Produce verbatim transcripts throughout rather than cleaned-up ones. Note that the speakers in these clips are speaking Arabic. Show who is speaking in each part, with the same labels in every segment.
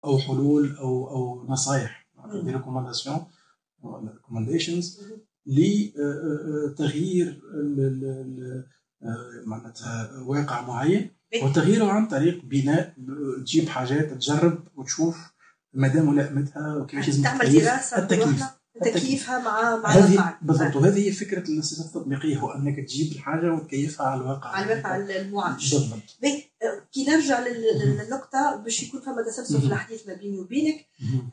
Speaker 1: او حلول او او نصائح دي ريكومانداسيون ريكومانديشنز لتغيير معناتها واقع معين وتغييره عن طريق بناء تجيب حاجات تجرب وتشوف مدى ملائمتها وكيفاش لازم
Speaker 2: تعمل دراسه
Speaker 1: التكييف
Speaker 2: تكييفها مع مع
Speaker 1: الواقع بالضبط. وهذه هي فكره السياسات التطبيقيه، هو انك تجيب الحاجه وتكيفها على الواقع
Speaker 2: على الواقع المعاش
Speaker 1: بالضبط.
Speaker 2: كي نرجع للنقطه باش يكون فما تسلسل في الحديث ما بيني وبينك،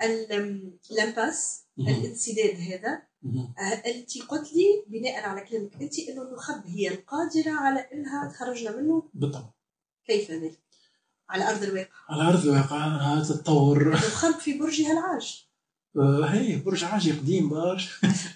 Speaker 2: الامباس الانسداد هذا انت قلت لي بناء على كلامك انت انه النخب هي القادره على انها تخرجنا منه.
Speaker 1: بالطبع.
Speaker 2: كيف ذلك؟ على ارض الواقع.
Speaker 1: على ارض الواقع انها تتطور.
Speaker 2: النخب في برجها العاج.
Speaker 1: آه هي برج عاجي قديم بارج.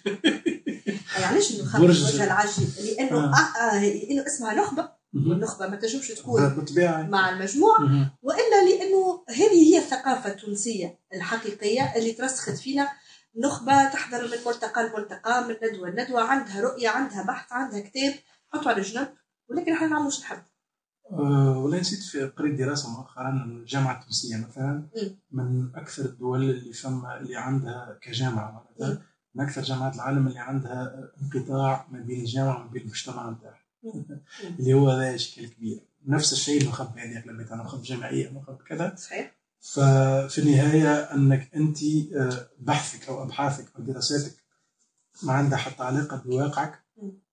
Speaker 2: علاش النخب في برجها العاجي؟ لانه آه. آه لانه اسمها نخبه، والنخبه ما تنجمش تكون
Speaker 1: بالطبيعه
Speaker 2: مع المجموع، والا لانه هذه هي الثقافه التونسيه الحقيقيه اللي ترسخت فينا. نخبة تحضر من ملتقى لملتقى، من ندوة لندوة، عندها رؤية، عندها بحث، عندها كتاب، حطوا على جنب، ولكن احنا نعملوش نحب.
Speaker 1: أه ولا نسيت في قريت دراسة مؤخرا الجامعة التونسية مثلا م. من أكثر الدول اللي فما اللي عندها كجامعة معناتها من أكثر جامعات العالم اللي عندها انقطاع ما بين الجامعة وما بين المجتمع نتاعها اللي هو هذا إشكال كبير. نفس الشيء النخب هذه أغلبيتها نخب جامعية نخب كذا.
Speaker 2: صحيح.
Speaker 1: ففي النهاية أنك أنت بحثك أو أبحاثك أو دراساتك ما عندها حتى علاقة بواقعك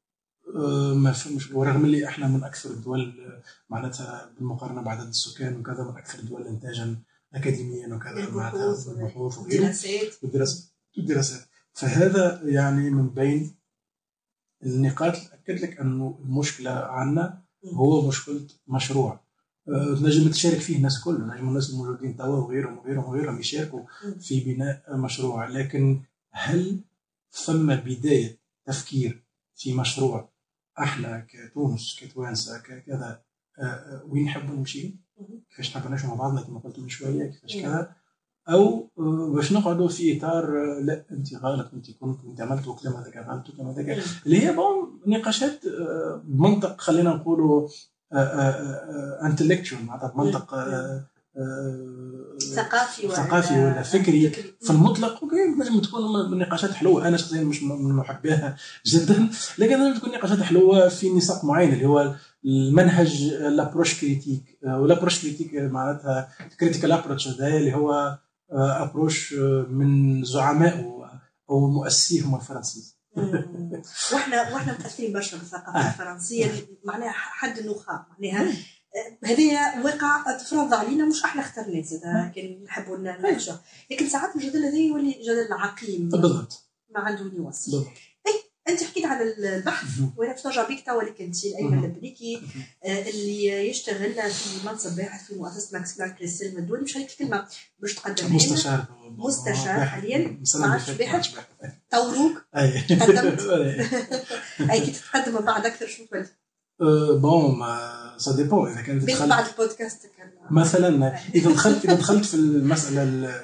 Speaker 1: ما فهمش. ورغم اللي إحنا من أكثر الدول معناتها بالمقارنة بعدد السكان وكذا من أكثر الدول إنتاجا أكاديميا وكذا معناتها البحوث
Speaker 2: والدراسات
Speaker 1: والدراسات. فهذا يعني من بين النقاط اللي أكد لك أنه المشكلة عنا هو مشكلة مشروع نجم تشارك فيه الناس كله، نجم الناس الموجودين توا وغيرهم وغيرهم وغيرهم يشاركوا في بناء مشروع، لكن هل ثم بداية تفكير في مشروع احنا كتونس كتوانسة كذا وين نحب نمشي، كيفاش نحب نعيش مع بعضنا كما قلت من شوية كيفاش كذا، او باش نقعدوا في اطار لا انت غلط انت كنت انت عملت وكلام هذاك غلط وكلام هذاك اللي هي بون نقاشات بمنطق خلينا نقولوا انتلكتشوال معناتها بمنطق
Speaker 2: ثقافي
Speaker 1: ولا ثقافي ولا فكري في المطلق. اوكي لازم تكون نقاشات حلوه، انا شخصيا مش من محبيها جدا، لكن لازم تكون نقاشات حلوه في نساق معين اللي هو المنهج الابروش كريتيك والابروش كريتيك معناتها كريتيكال ابروش هذا اللي هو ابروش من زعماء او مؤسسيهم الفرنسيين.
Speaker 2: واحنا واحنا متاثرين برشا بالثقافه آه. الفرنسيه معناها حد النخاع معناها هذه واقع تفرض علينا مش احنا اخترناه زاد كان نحبوا نناقشوا، لكن ساعات الجدل هذا يولي جدل عقيم
Speaker 1: بالضبط
Speaker 2: ما عنده نواصل. اي انت حكيت على البحث وانا باش نرجع بيك توا لك انت الايمن البريكي اللي يشتغل في منصب باحث في مؤسسه ماكس بلانك للسلم الدولي. مش هيك الكلمه باش تقدم
Speaker 1: مستشار
Speaker 2: مستشار حاليا ما عادش باحث توروك تقدمت اي كي تتقدم من بعد اكثر شو تولي
Speaker 1: بون ما سا ديبون اذا كانت
Speaker 2: دخلت بعد البودكاست كان
Speaker 1: مثلا اذا دخلت اذا دخلت في المساله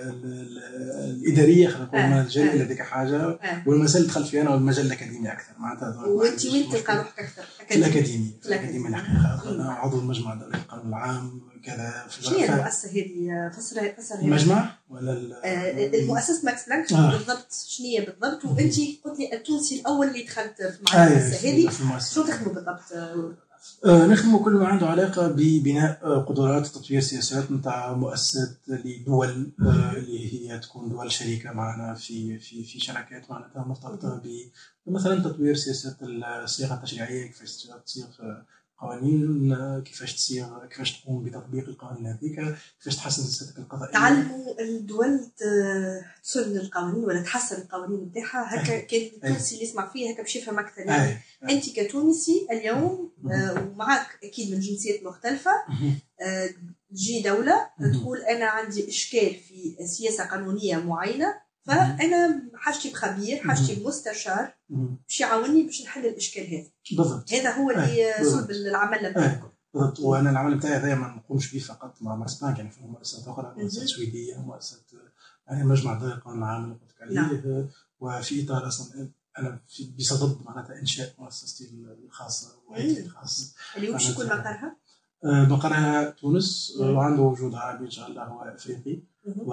Speaker 1: الاداريه خلينا نقول المجال هذيك حاجه والمساله دخلت فيها انا والمجال الاكاديمي اكثر معناتها.
Speaker 2: وانت وين تلقى روحك اكثر؟
Speaker 1: في الاكاديميه في الاكاديميه الحقيقه انا عضو المجمع الدولي للقانون العام كذا.
Speaker 2: شنو هي المؤسسه هذه؟ فسر فسر
Speaker 1: المجمع ولا
Speaker 2: المؤسسه ماكس بلانك آه. بالضبط شنو هي بالضبط؟ وانت قلت لي التونسي الاول اللي دخلت مع المؤسسه هذه شو تخدموا بالضبط؟
Speaker 1: آه نخدموا كل ما عنده علاقة ببناء قدرات تطوير سياسات نتاع مؤسسات لدول آه اللي هي تكون دول شريكة معنا في في في شراكات معناتها مرتبطة بمثلا تطوير سياسات الصياغة التشريعية، كيفاش تصيغ قوانين، كيفاش تصيغ كيفاش تقوم بتطبيق القوانين هذيك، كيفاش تحسن سياستك القضائية.
Speaker 2: تعلموا الدول تسن القوانين ولا تحسن القوانين نتاعها هكا. كان التونسي اللي يسمع فيها هكا باش يفهم اكثر يعني. انت كتونسي اليوم آه ومعك اكيد من جنسيات مختلفه آه تجي دوله تقول انا عندي اشكال في سياسه قانونيه معينه، فانا حاجتي بخبير حاجتي بمستشار باش يعاوني باش نحل الاشكال هذا.
Speaker 1: بالضبط
Speaker 2: هذا هو اللي صلب العمل نتاعكم.
Speaker 1: بالضبط. وانا العمل نتاعي هذا ما نقومش به فقط مع ماكس بلانك، يعني في مؤسسات اخرى مؤسسات سويديه مؤسسات يعني مجمع دولي للقانون العام اللي قلت عليه. وفي اطار اصلا انا بصدد معناتها انشاء مؤسستي الخاصه وهيئتي الخاصه
Speaker 2: اللي وش يكون مقرها؟
Speaker 1: مقرها تونس وعنده وجود عربي ان شاء الله هو افريقي
Speaker 2: مهم.